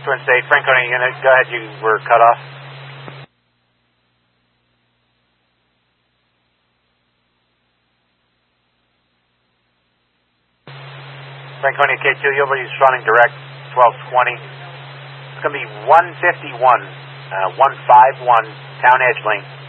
Twin State, Franconia unit, go ahead, you were cut off. Franconia K2, you'll be running direct, 1220. It's going to be 151, 151, Town Edge Lane.